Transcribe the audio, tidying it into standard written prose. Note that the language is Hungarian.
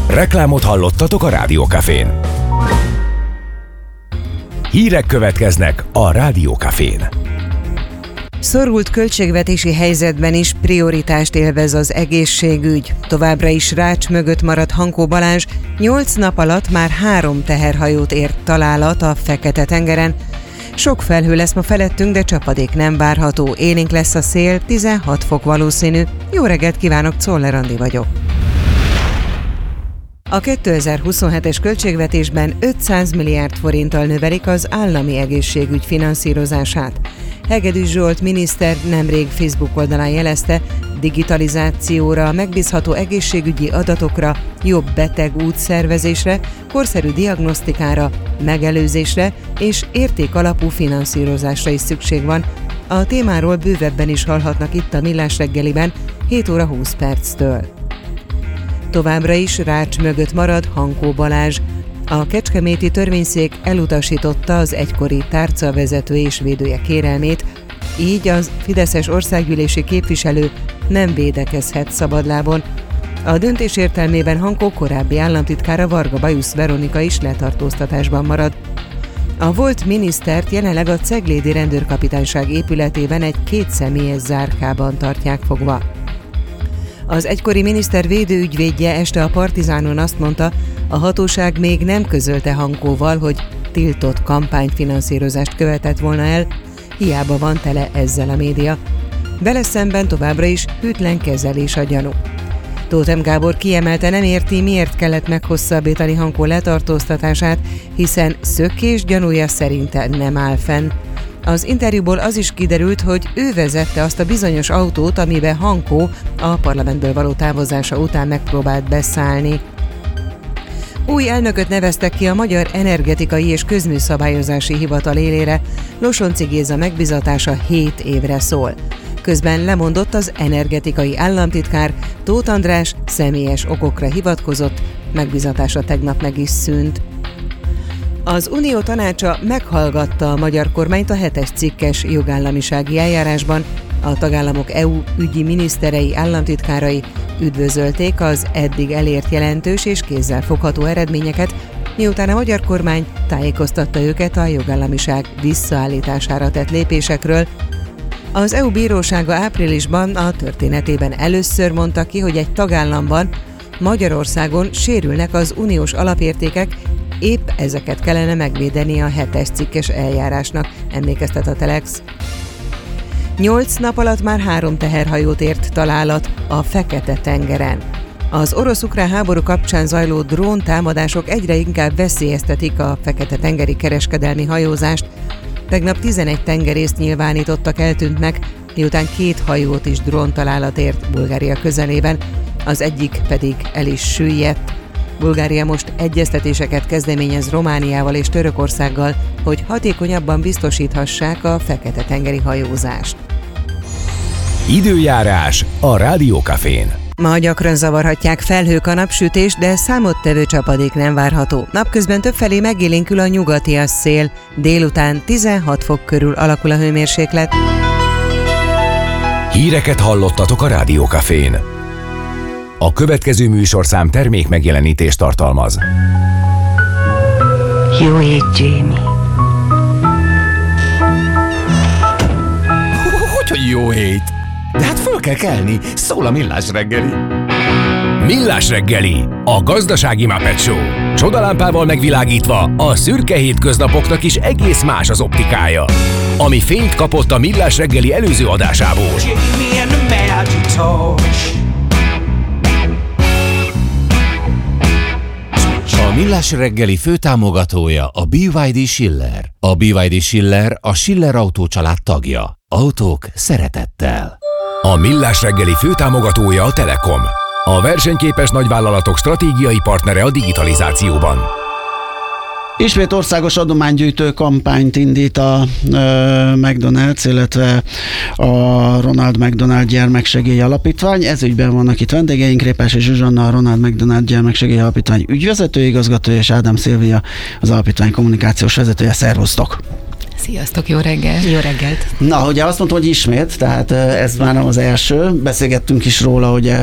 Reklámot hallottatok a Rádió Cafén. Hírek következnek a Rádió Cafén. Szorult költségvetési helyzetben is prioritást élvez az egészségügy. Továbbra is rács mögött maradt Hankó Balázs, 8 nap alatt már 3 teherhajót ért találat a Fekete-tengeren. Sok felhő lesz ma felettünk, de csapadék nem várható. Élénk lesz a szél, 16 fok valószínű. Jó reggelt kívánok, Czoller Andi vagyok. A 2027-es költségvetésben 500 milliárd forinttal növelik az állami egészségügy finanszírozását. Hegedűs Zsolt miniszter nemrég Facebook oldalán jelezte, digitalizációra, megbízható egészségügyi adatokra, jobb beteg útszervezésre, korszerű diagnosztikára, megelőzésre és értékalapú finanszírozásra is szükség van. A témáról bővebben is hallhatnak itt a Millás reggeliben 7 óra 20 perctől. Továbbra is rács mögött marad Hankó Balázs. A kecskeméti törvényszék elutasította az egykori tárcavezető és védője kérelmét, így az fideszes országgyűlési képviselő nem védekezhet szabadlábon. A döntés értelmében Hankó korábbi államtitkára Varga Bajusz Veronika is letartóztatásban marad. A volt minisztert jelenleg a Ceglédi Rendőrkapitányság épületében egy 2 személyes zárkában tartják fogva. Az egykori miniszter védőügyvédje este a Partizánon azt mondta, a hatóság még nem közölte Hankóval, hogy tiltott kampányfinanszírozást követett volna el, hiába van tele ezzel a média. Vele szemben továbbra is hűtlen kezelés a gyanú. Tóth M. Gábor kiemelte, nem érti, miért kellett meghosszabbítani Hankó letartóztatását, hiszen szökés gyanúja szerinte nem áll fenn. Az interjúból az is kiderült, hogy ő vezette azt a bizonyos autót, amiben Hankó a parlamentből való távozása után megpróbált beszállni. Új elnököt neveztek ki a Magyar Energetikai és Közműszabályozási Hivatal élére, Losonczy Géza megbizatása 7 évre szól. Közben lemondott az energetikai államtitkár, Tóth András személyes okokra hivatkozott, megbizatása tegnap meg is szűnt. Az Unió tanácsa meghallgatta a magyar kormányt a 7-es cikkes jogállamisági eljárásban. A tagállamok EU ügyi miniszterei, államtitkárai üdvözölték az eddig elért jelentős és kézzelfogható eredményeket, miután a magyar kormány tájékoztatta őket a jogállamiság visszaállítására tett lépésekről. Az EU bírósága áprilisban a történetében először mondta ki, hogy egy tagállamban, Magyarországon sérülnek az uniós alapértékek, épp ezeket kellene megvédeni a 7-es cikkes eljárásnak, emlékeztet a Telex. 8 nap alatt már 3 teherhajót ért találat a Fekete-tengeren. Az orosz-ukrán háború kapcsán zajló dróntámadások egyre inkább veszélyeztetik a fekete-tengeri kereskedelmi hajózást. Tegnap 11 tengerészt nyilvánítottak eltűntnek, miután 2 hajót is dróntalálat ért Bulgária közelében, az egyik pedig el is süllyedt. Bulgária most egyeztetéseket kezdeményez Romániával és Törökországgal, hogy hatékonyabban biztosíthassák a fekete-tengeri hajózást. Időjárás a Rádió Cafén. Ma gyakran zavarhatják felhők a napsütés, de számottevő csapadék nem várható. Napközben többfelé megélénkül a nyugatias szél, délután 16 fok körül alakul a hőmérséklet. Híreket hallottatok a Rádió Cafén. A következő műsorszám termék megjelenítést tartalmaz. Jó hét, Jamie. Hogy jó hét? De hát föl kell kelni, szól a Millás reggeli. Millás reggeli, a gazdasági Muppet Show. Csodalámpával megvilágítva a szürke hétköznapoknak is egész más az optikája. Ami fényt kapott a Millás reggeli előző adásából. A Millás reggeli főtámogatója a BYD Schiller. A BYD Schiller a Schiller Autó család tagja. Autók szeretettel. A Millás reggeli főtámogatója a Telekom. A versenyképes nagyvállalatok stratégiai partnere a digitalizációban. Ismét országos adománygyűjtő kampányt indít a McDonald's, illetve a Ronald McDonald Gyermeksegély Alapítvány. Ez ügyben vannak itt vendégeink, Répási Zsuzsanna, a Ronald McDonald Gyermeksegély Alapítvány ügyvezető igazgatója, és Ádám Szilvia, az alapítvány kommunikációs vezetője. Szervusztok! Sziasztok, jó reggelt! Jó reggelt! Na, ugye azt mondtam, hogy ismét, tehát ez már nem az első. Beszélgettünk is róla, ugye